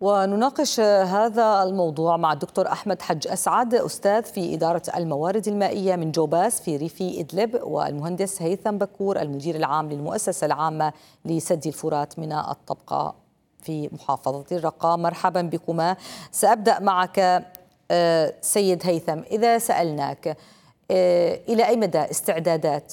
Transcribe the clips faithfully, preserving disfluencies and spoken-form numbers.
ونناقش هذا الموضوع مع الدكتور أحمد حج أسعد، أستاذ في إدارة الموارد المائية من جوباس في ريف إدلب، والمهندس هيثم بكور المدير العام للمؤسسة العامة لسد الفرات من الطبقة في محافظة الرقة. مرحبا بكما. سأبدأ معك سيد هيثم. إذا سألناك إلى أي مدى استعدادات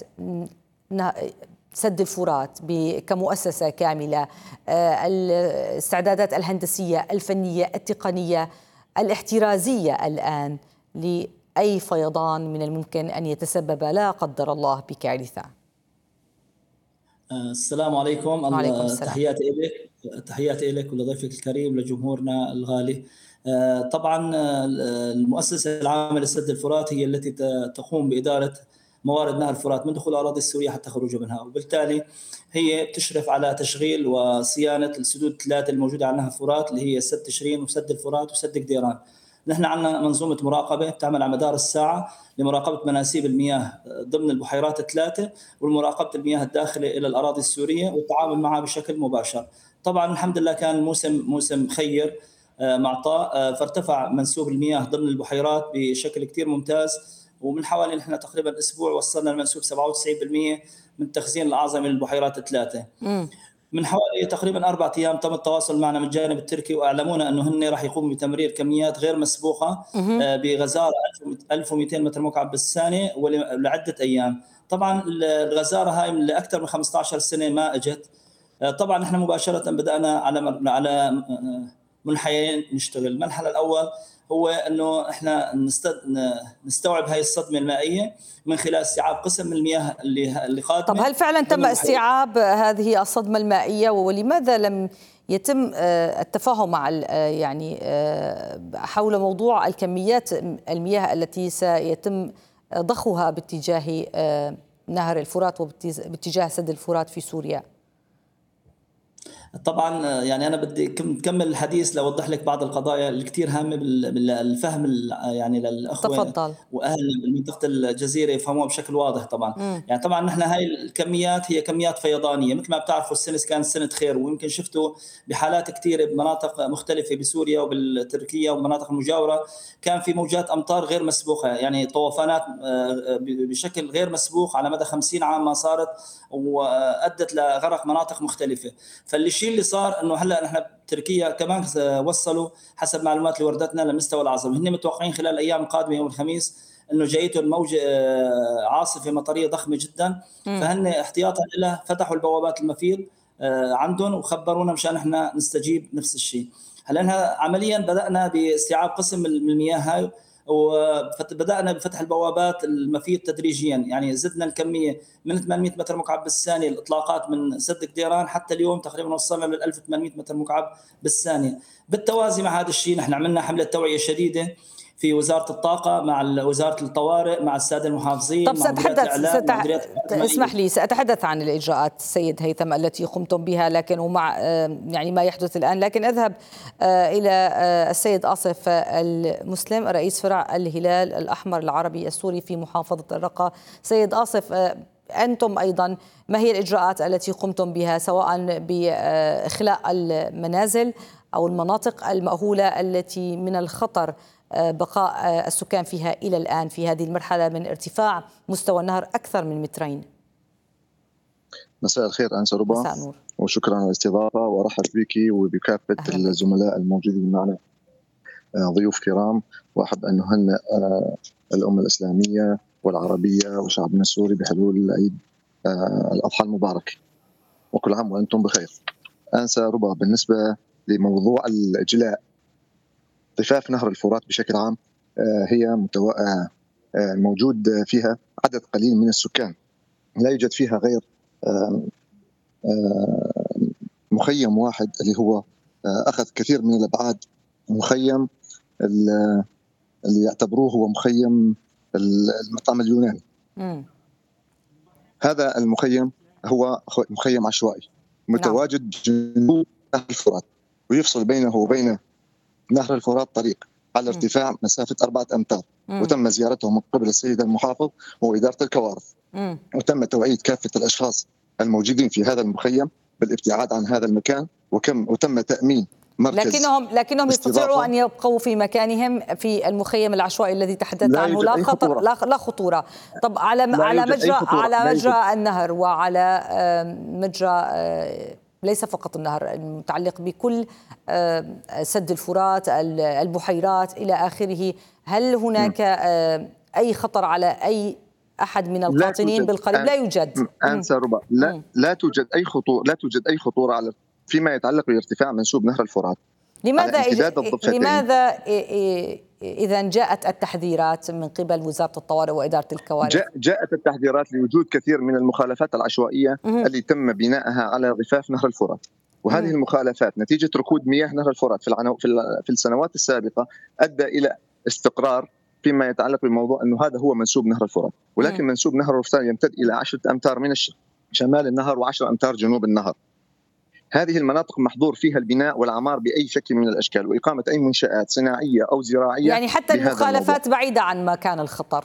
سد الفرات كمؤسسة كاملة، الاستعدادات الهندسية الفنية التقنية الاحترازية الآن لأي فيضان من الممكن أن يتسبب لا قدر الله بكارثة؟ السلام عليكم. وعليكم السلام. تحياتي لك تحياتي لك ولضيفك الكريم لجمهورنا الغالي. طبعا المؤسسة العامة لسد الفرات هي التي تقوم بإدارة موارد نهر الفرات من دخول الأراضي السورية حتى خروجه منها، وبالتالي هي بتشرف على تشغيل وصيانة السدود الثلاثة الموجودة على نهر الفرات اللي هي سد تشرين وسد الفرات وسد قديران. نحن عندنا منظومة مراقبة بتعمل على مدار الساعة لمراقبة مناسيب المياه ضمن البحيرات الثلاثة والمراقبة المياه الداخلة إلى الأراضي السورية والتعامل معها بشكل مباشر. طبعا الحمد لله كان الموسم موسم خير معطاء، فارتفع منسوب المياه ضمن البحيرات بشكل كتير ممتاز، ومن حوالي نحن تقريبا أسبوع وصلنا المنسوب سبعة وتسعين بالمئة من التخزين الأعظم من البحيرات الثلاثة. م. من حوالي تقريبا أربعة أيام تم التواصل معنا من الجانب التركي وأعلمونا أنه هن راح يقوموا بتمرير كميات غير مسبوقة بغزارة ألف ومئتين متر مكعب بالثانية ولعدة أيام. طبعا الغزارة هاي من أكثر من خمسة عشر سنة ما أجت. طبعا نحن مباشرة بدأنا على على منحيين نشتغل. المرحلة الأول هو أنه إحنا نستوعب هاي الصدمة المائية من خلال استيعاب قسم من المياه اللي اللي قادمة. طب هل فعلا تم استيعاب هذه الصدمة المائية، ولماذا لم يتم التفاهم مع يعني حول موضوع الكميات المياه التي سيتم ضخها باتجاه نهر الفرات وباتجاه سد الفرات في سوريا؟ طبعا يعني انا بدي كمل الحديث لاوضح لك بعض القضايا اللي كثير هامه بالفهم يعني للاخوه تفضل. واهل منطقه الجزيره يفهموها بشكل واضح. طبعا م. يعني طبعا نحن هاي الكميات هي كميات فيضانيه، مثل ما بتعرفوا السنه كانت سنه خير، ويمكن شفتوا بحالات كثيره بمناطق مختلفه بسوريا وبالتركيه ومناطق المجاوره كان في موجات امطار غير مسبوقه، يعني طوفانات بشكل غير مسبوق على مدى خمسين عام ما صارت، وادت لغرق مناطق مختلفه. فاللي الشيء اللي صار انه هلا نحن تركيا كمان وصلوا حسب معلومات اللي وردتنا للمستوى الأعظم. هن متوقعين خلال الايام القادمه يوم الخميس انه جايته الموجه عاصفه مطريه ضخمه جدا، فهن احتياطا لها فتحوا البوابات المفيض عندهم وخبرونا مشان احنا نستجيب نفس الشيء. هلا عمليا بدانا باستيعاب قسم من المياه هاي، وبدأنا بفتح البوابات المفيض تدريجيا، يعني زدنا الكمية من ثمانمئة متر مكعب بالثانية الإطلاقات من سد قديران حتى اليوم تقريبا وصلنا لل ألف وثمانمئة متر مكعب بالثانية. بالتوازي مع هذا الشيء نحن عملنا حملة توعية شديدة في وزارة الطاقة مع وزارة الطوارئ مع السادة المحافظين. طب سأتحدث ستح... اسمح لي سأتحدث عن الإجراءات السيد هيثم التي قمتم بها، لكن ومع يعني ما يحدث الآن، لكن أذهب إلى السيد آصف المسلم رئيس فرع الهلال الأحمر العربي السوري في محافظة الرقة. سيد آصف، أنتم أيضا ما هي الإجراءات التي قمتم بها سواء بإخلاء المنازل أو المناطق المأهولة التي من الخطر بقاء السكان فيها إلى الآن في هذه المرحلة من ارتفاع مستوى النهر أكثر من مترين؟ مساء الخير أنسة ربا، وشكرا على الاستضافة، وأرحب بك وبكافة الزملاء الموجودين معنا ضيوف كرام، وأحب أن نهنئ الأمة الإسلامية والعربية وشعبنا السوري بحلول عيد الأضحى المبارك، وكل عام وأنتم بخير. أنسة ربا، بالنسبة لموضوع الإجلاء ضفاف نهر الفرات بشكل عام، هي متو... موجود فيها عدد قليل من السكان، لا يوجد فيها غير مخيم واحد اللي هو أخذ كثير من الأبعاد، مخيم اللي يعتبروه هو مخيم المطعم اليوناني. م. هذا المخيم هو مخيم عشوائي متواجد جنوب نهر الفرات، ويفصل بينه وبين نهر الفرات طريق على ارتفاع مسافة أربعة أمتار، وتم زيارته من قبل السيد المحافظ وإدارة الكوارث، مم. وتم توعية كافة الأشخاص الموجودين في هذا المخيم بالابتعاد عن هذا المكان، وكم وتم تأمين مركز لكنهم لكنهم يستطيعوا أن يبقوا في مكانهم في المخيم العشوائي الذي تحدثت عنه، لا خطر لا, لا خطورة. طب على على مجرى على مجرى النهر وعلى مجرى ليس فقط النهر المتعلق بكل سد الفرات، البحيرات إلى آخره، هل هناك أي خطر على أي أحد من القاطنين بالقريب؟ لا يوجد. أنسى ربع لا لا توجد أي خطورة لا توجد أي خطورة على فيما يتعلق بارتفاع منسوب نهر الفرات. لماذا إج... لماذا إذا جاءت التحذيرات من قبل وزارة الطوارئ وإدارة الكوارث؟ جاء جاءت التحذيرات لوجود كثير من المخالفات العشوائية م- اللي تم بنائها على ضفاف نهر الفرات، وهذه م- المخالفات نتيجة ركود مياه نهر الفرات في العنو... في, ال... في السنوات السابقة أدى إلى استقرار فيما يتعلق بموضوع أنه هذا هو منسوب نهر الفرات، ولكن م- منسوب نهر الفرات يمتد إلى عشرة أمتار من شمال النهر وعشرة أمتار جنوب النهر. هذه المناطق محظور فيها البناء والعمار بأي شكل من الأشكال وإقامة أي منشآت صناعية أو زراعية، يعني حتى المخالفات بعيدة عن مكان الخطر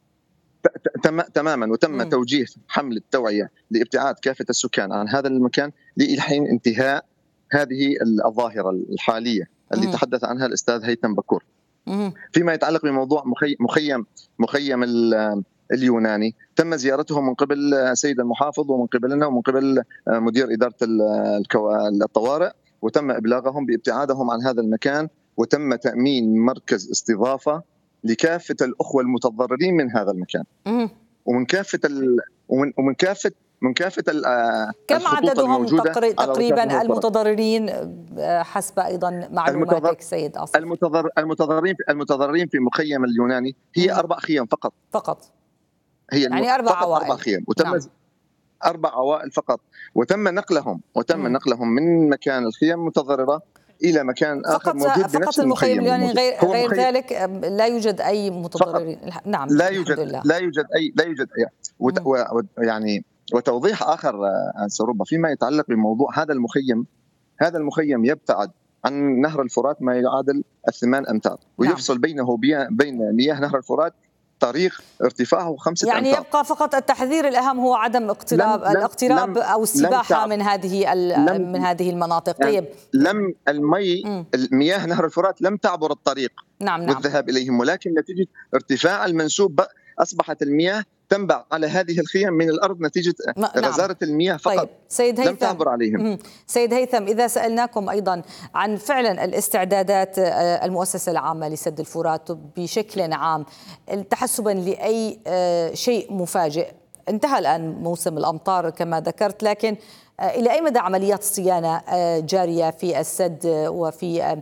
تماما. وتم م. توجيه حملة توعية لابتعاد كافة السكان عن هذا المكان لحين انتهاء هذه الظاهرة الحالية اللي م. تحدث عنها الأستاذ هيثم بكور. م. فيما يتعلق بموضوع مخيم مخيم اليوناني، تم زيارته من قبل السيد المحافظ ومن قبلنا ومن قبل مدير إدارة الطوارئ، وتم إبلاغهم بابتعادهم عن هذا المكان، وتم تأمين مركز استضافة لكافة الأخوة المتضررين من هذا المكان ومن كافة ال... ومن ومن كافة من كافة كم عددهم تقريبا المتضررين حسب أيضا معلوماتك سيد أصف؟ المتضرر المتضررين المتضررين في مخيم اليوناني هي مم. أربع خيام فقط فقط هي يعني أربع عوائل أربع خيام وتم نعم. أربع عوائل فقط، وتم نقلهم وتم مم. نقلهم من مكان الخيام المتضررة إلى مكان آخر موجود فقط المخيم اليوناني، غير, غير ذلك لا يوجد أي متضررين. نعم لا يوجد لا يوجد أي لا يوجد أي وت... و... يعني وتوضيح آخر أنسة ربع فيما يتعلق بموضوع هذا المخيم. هذا المخيم يبتعد عن نهر الفرات ما يعادل الثمان أمتار ويفصل نعم. بينه بين مياه نهر الفرات طريق ارتفاعه خمسة يعني أمتار. يبقى فقط التحذير الأهم هو عدم اقتراب لم الاقتراب لم أو السباحة من هذه من هذه المناطق. يعني طيب لم المي المياه نهر الفرات لم تعبر الطريق نعم نعم. والذهاب إليهم، ولكن نتيجة ارتفاع المنسوب أصبحت المياه تنبع على هذه الخيام من الأرض نتيجة غزارة نعم. المياه فقط. طيب سيد هيثم، لم تعبر عليهم. سيد هيثم، إذا سألناكم أيضا عن فعلا الاستعدادات المؤسسة العامة لسد الفرات بشكل عام تحسبا لأي شيء مفاجئ، انتهى الآن موسم الأمطار كما ذكرت، لكن إلى أي مدى عمليات الصيانة جارية في السد وفي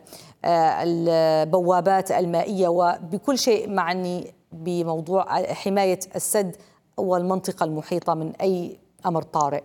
البوابات المائية وبكل شيء معني بموضوع حماية السد والمنطقة المحيطة من أي أمر طارئ؟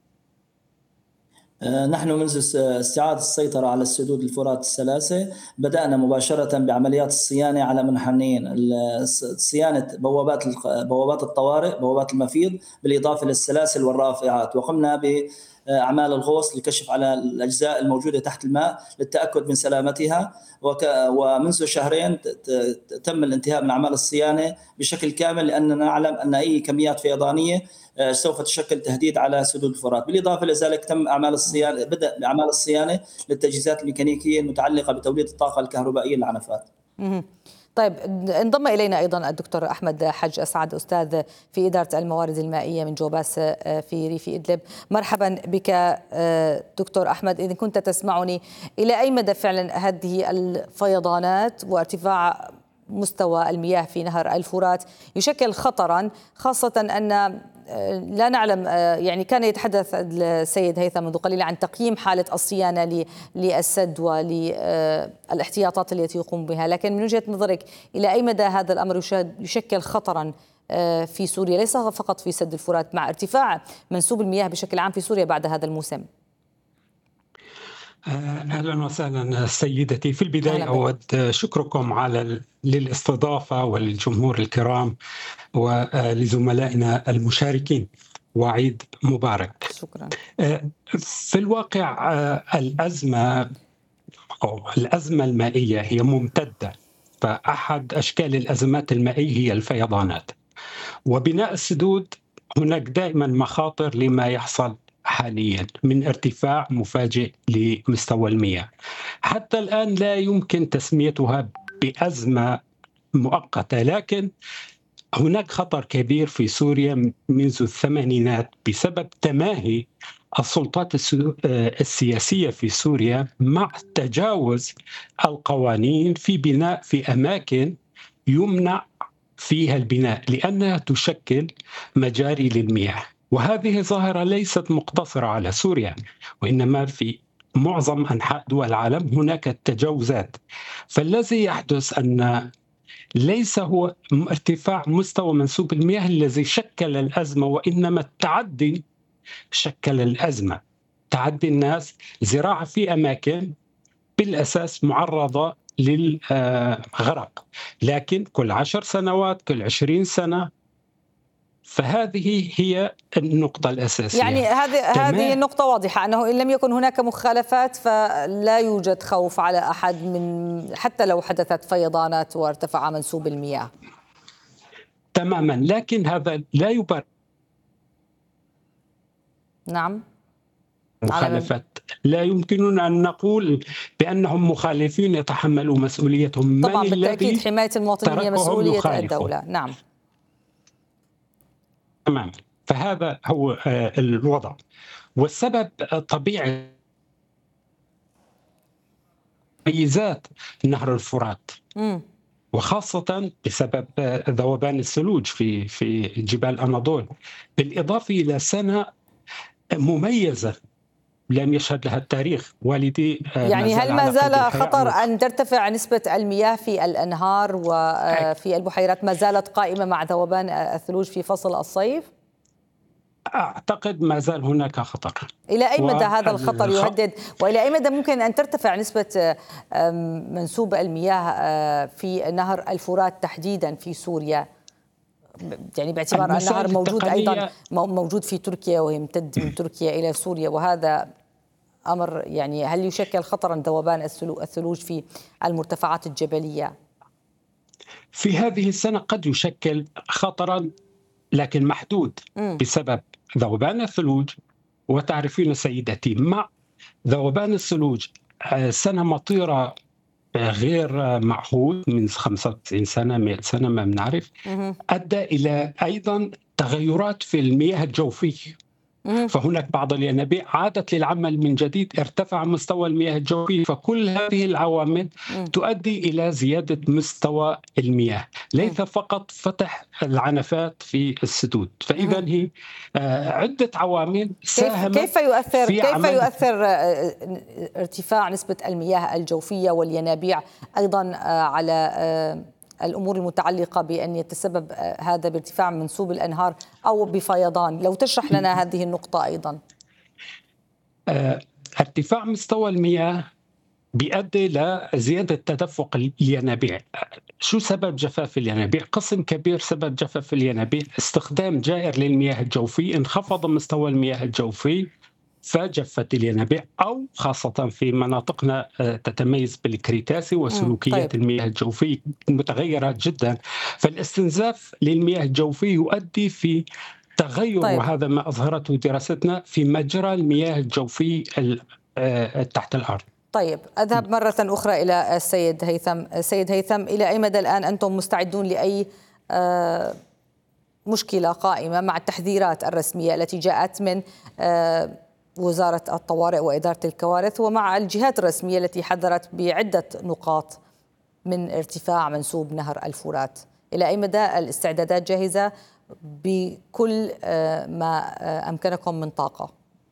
نحن منذ استعادة السيطرة على السدود الفرات الثلاثة بدأنا مباشرة بعمليات الصيانة على منحنيين، صيانة بوابات بوابات الطوارئ، بوابات المفيض، بالإضافة للسلاسل والرافعات، وقمنا ب أعمال الغوص للكشف على الأجزاء الموجودة تحت الماء للتأكد من سلامتها. ومنذ شهرين تم الانتهاء من أعمال الصيانة بشكل كامل، لأننا نعلم أن أي كميات فيضانية سوف تشكل تهديد على سدود الفرات. بالإضافة لذلك تم أعمال الصيانة بدأ بأعمال الصيانة للتجهيزات الميكانيكية المتعلقة بتوليد الطاقة الكهربائية للعنفات. طيب انضم إلينا أيضا الدكتور أحمد حج أسعد، أستاذ في إدارة الموارد المائية من جوباس في ريف إدلب. مرحبا بك دكتور أحمد. إذا كنت تسمعني، إلى أي مدى فعلا هذه الفيضانات وارتفاع مستوى المياه في نهر الفرات يشكل خطرا، خاصة أن لا نعلم، يعني كان يتحدث السيد هيثم منذ قليل عن تقييم حالة الصيانة للسد والاحتياطات التي يقوم بها، لكن من وجهة نظرك إلى أي مدى هذا الأمر يشكل خطرا في سوريا، ليس فقط في سد الفرات، مع ارتفاع منسوب المياه بشكل عام في سوريا بعد هذا الموسم؟ أهلا وسهلا سيدتي. في البداية أود شكركم على للاستضافة والجمهور الكرام ولزملائنا المشاركين، وعيد مبارك. شكرا. في الواقع الأزمة أو الأزمة المائية هي ممتدة، فأحد أشكال الأزمات المائية هي الفيضانات، وبناء السدود هناك دائما مخاطر لما يحصل حاليا من ارتفاع مفاجئ لمستوى المياه. حتى الآن لا يمكن تسميتها بأزمة مؤقتة، لكن هناك خطر كبير في سوريا منذ الثمانينات بسبب تماهي السلطات السياسية في سوريا مع تجاوز القوانين في بناء في أماكن يمنع فيها البناء لأنها تشكل مجاري للمياه. وهذه ظاهرة ليست مقتصرة على سوريا، وإنما في معظم أنحاء دول العالم هناك تجاوزات. فالذي يحدث أن ليس هو ارتفاع مستوى منسوب المياه الذي شكل الأزمة، وإنما التعدي شكل الأزمة. تعدي الناس زراعة في أماكن بالأساس معرضة للغرق، لكن كل عشر سنوات كل عشرين سنة. فهذه هي النقطة الأساسية. يعني هذه هذه النقطة واضحة، أنه إن لم يكن هناك مخالفات فلا يوجد خوف على أحد من حتى لو حدثت فيضانات وارتفع منسوب المياه. تماما، لكن هذا لا يبرر نعم مخالفات. لا يمكننا أن نقول بأنهم مخالفين يتحملوا مسؤوليتهم. طبعا بالتأكيد حماية المواطنين هي مسؤولية الدولة. نعم تمام. فهذا هو الوضع، والسبب طبيعي ميزات نهر الفرات، م. وخاصة بسبب ذوبان الثلوج في في جبال الأناضول، بالإضافة إلى سنة مميزة لم يشهد لها التاريخ. والدي يعني هل ما زال خطر أن ترتفع نسبة المياه في الأنهار وفي البحيرات ما زالت قائمة مع ذوبان الثلوج في فصل الصيف؟ أعتقد ما زال هناك خطر. إلى أي مدى هذا الخطر يهدد، وإلى أي مدى ممكن أن ترتفع نسبة منسوب المياه في نهر الفرات تحديدا في سوريا؟ يعني باعتبار النهر موجود أيضا موجود في تركيا ويمتد من تركيا إلى سوريا، وهذا أمر يعني هل يشكل خطرا ذوبان الثلوج في المرتفعات الجبلية؟ في هذه السنة قد يشكل خطرا لكن محدود م. بسبب ذوبان الثلوج. وتعرفين سيدتي مع ذوبان الثلوج سنة مطيرة غير معهود من خمسة وتسعين سنة مئة سنة ما بنعرف، أدى إلى أيضا تغيرات في المياه الجوفية. فهناك بعض الينابيع عادت للعمل من جديد، ارتفع مستوى المياه الجوفي. فكل هذه العوامل تؤدي إلى زيادة مستوى المياه، ليس فقط فتح العنفات في السدود. فإذا هي عدة عوامل ساهمت. كيف يؤثر في كيف يؤثر ارتفاع نسبة المياه الجوفية والينابيع أيضا على الأمور المتعلقة بأن يتسبب هذا بارتفاع منسوب الأنهار أو بفيضان؟ لو تشرح لنا هذه النقطة أيضا. اه ارتفاع مستوى المياه بيؤدي لزيادة تدفق الينابيع. شو سبب جفاف الينابيع؟ قسم كبير سبب جفاف الينابيع استخدام جائر للمياه الجوفي. انخفض مستوى المياه الجوفي فجفت الينابيع، أو خاصة في مناطقنا تتميز بالكريتاسي وسلوكيات طيب. المياه الجوفية متغيرة جدا. فالاستنزاف للمياه الجوفية يؤدي في تغير طيب. وهذا ما أظهرته دراستنا في مجرى المياه الجوفي تحت الأرض. طيب أذهب مرة أخرى إلى السيد هيثم. السيد هيثم، إلى أي مدى الآن أنتم مستعدون لأي مشكلة قائمة مع التحذيرات الرسمية التي جاءت من وزارة الطوارئ وإدارة الكوارث ومع الجهات الرسمية التي حذرت بعدة نقاط من ارتفاع منسوب نهر الفرات؟ إلى أي مدى الاستعدادات جاهزة بكل ما أمكنكم من طاقة؟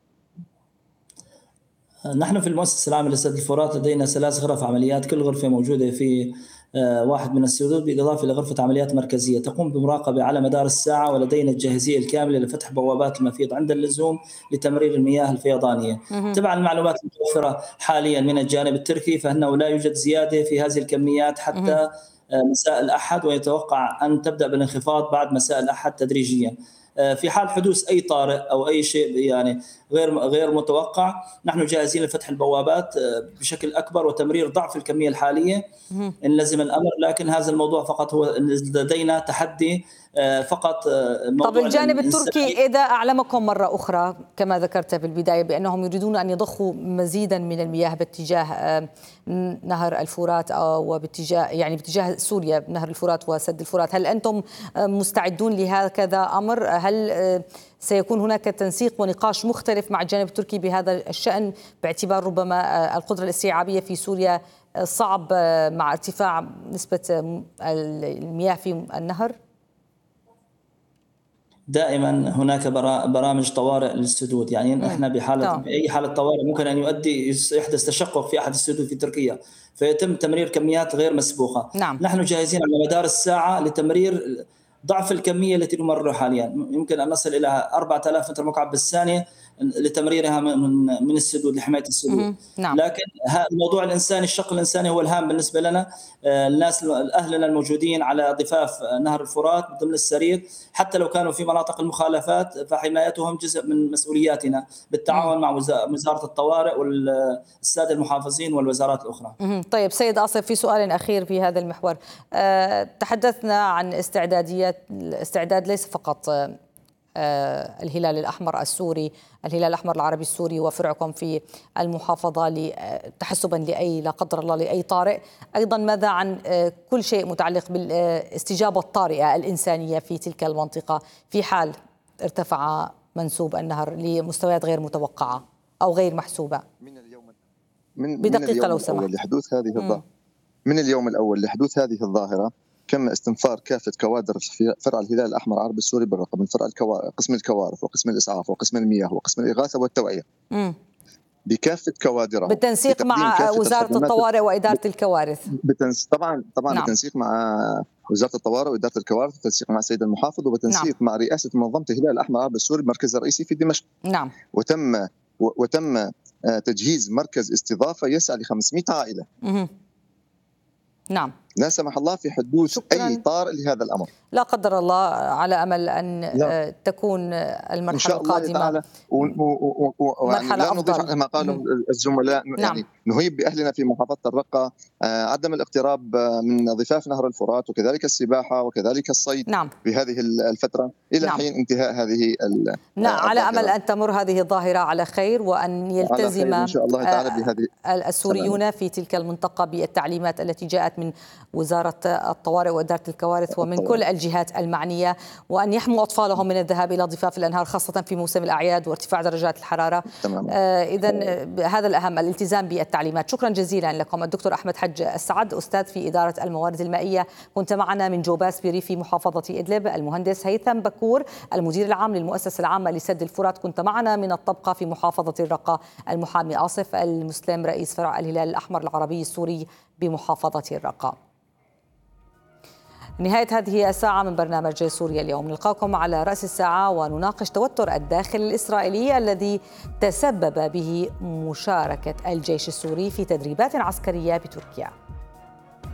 نحن في المؤسسة العامة لسد الفرات لدينا ثلاث غرف عمليات، كل غرفة موجودة في واحد من السدود، بالإضافة إلى غرفة عمليات مركزية تقوم بمراقبة على مدار الساعة، ولدينا الجاهزية الكاملة لفتح بوابات المفيض عند اللزوم لتمرير المياه الفيضانية. تبع المعلومات المتوفرة حاليا من الجانب التركي فإنه لا يوجد زيادة في هذه الكميات حتى مساء الأحد، ويتوقع أن تبدأ بالانخفاض بعد مساء الأحد تدريجيا. في حال حدوث أي طارئ أو أي شيء يعني غير غير متوقع نحن جاهزين لفتح البوابات بشكل أكبر وتمرير ضعف الكمية الحالية إن لزم الأمر. لكن هذا الموضوع فقط هو لدينا تحدي فقط. طب الجانب التركي إذا أعلمكم مرة أخرى كما ذكرت في البداية بأنهم يريدون أن يضخوا مزيدا من المياه باتجاه نهر الفرات وباتجاه يعني باتجاه سوريا نهر الفرات وسد الفرات، هل أنتم مستعدون لهكذا أمر؟ هل سيكون هناك تنسيق ونقاش مختلف مع الجانب التركي بهذا الشأن باعتبار ربما القدرة الاستيعابية في سوريا صعب مع ارتفاع نسبة المياه في النهر؟ دائما هناك برامج طوارئ للسدود، يعني مم. احنا بحاله طبعا. اي حاله طوارئ ممكن ان يؤدي يحدث تشقق في احد السدود في تركيا فيتم تمرير كميات غير مسبوقه. نعم. نحن جاهزين على مدار الساعه لتمرير ضعف الكميه التي نمررها حاليا، يمكن ان نصل الى أربعة آلاف متر مكعب بالثانيه لتمريرها من من السدود لحمايه السدود. نعم. لكن الموضوع الانساني الشق الانساني هو الهام بالنسبه لنا. الناس اهلنا الموجودين على ضفاف نهر الفرات ضمن السرير حتى لو كانوا في مناطق المخالفات فحمايتهم جزء من مسؤولياتنا بالتعاون مع وزاره الطوارئ والساده المحافظين والوزارات الاخرى. طيب سيد آصف، في سؤال اخير في هذا المحور، أه تحدثنا عن استعداديات الاستعداد ليس فقط أه الهلال الأحمر السوري، الهلال الأحمر العربي السوري وفرعكم في المحافظة تحسبا لأي لا قدر الله لأي طارئ، أيضا ماذا عن كل شيء متعلق بالاستجابة الطارئة الإنسانية في تلك المنطقة في حال ارتفع منسوب النهر لمستويات غير متوقعة أو غير محسوبة؟ من اليوم من بدقيقة من اليوم لو سمحت. لحدوث هذه الظاهرة من اليوم الأول لحدوث هذه الظاهرة تم استنفار كافة كوادر فرع الهلال الأحمر العربي السوري بالرقم من فرع الكوارث، قسم الكوارث وقسم الإسعاف وقسم المياه وقسم الإغاثة والتوعية مم. بكافة كوادرهم بالتنسيق مع وزارة الطوارئ وإدارة الكوارث. بالتنس... طبعا طبعا نعم. بالتنسيق مع وزارة الطوارئ وإدارة الكوارث، بالتنسيق مع السيد المحافظ وبالتنسيق نعم. مع رئاسة منظمة الهلال الأحمر العربي السوري المركز الرئيسي في دمشق. نعم. وتم و... وتم تجهيز مركز استضافة يسعى ل خمسمئة عائلة. مم. نعم. لا سمح الله في حدوث شكراً. أي طارئ لهذا الأمر لا قدر الله، على أمل أن لا. تكون المرحلة إن شاء الله القادمة مرحلة لا نضيف ما قاله الزملاء. نعم. يعني نهيب بأهلنا في محافظة الرقة عدم الاقتراب من ضفاف نهر الفرات وكذلك السباحة وكذلك الصيد نعم. في هذه الفترة إلى نعم. حين انتهاء هذه نعم. على أمل أن تمر هذه الظاهرة على خير وأن يلتزم إن شاء الله تعالى بهذه السوريون سلام. في تلك المنطقة بالتعليمات التي جاءت من وزارة الطوارئ وإدارة الكوارث ومن كل الجهات المعنية، وأن يحموا أطفالهم من الذهاب إلى ضفاف الأنهار خاصة في موسم الأعياد وارتفاع درجات الحرارة. آه إذن هذا الأهم، الالتزام بالتعليمات. شكرا جزيلا لكم الدكتور أحمد حج السعد، أستاذ في إدارة الموارد المائية، كنت معنا من جوباس بري في محافظة إدلب. المهندس هيثم بكور المدير العام للمؤسسة العامة لسد الفرات، كنت معنا من الطبقة في محافظة الرقة. المحامي آصف المسلم رئيس فرع الهلال الأحمر العربي السوري بمحافظة الرقة. نهاية هذه الساعة من برنامج سوريا اليوم، نلقاكم على رأس الساعة ونناقش توتر الداخل الإسرائيلي الذي تسبب به مشاركة الجيش السوري في تدريبات عسكرية بتركيا.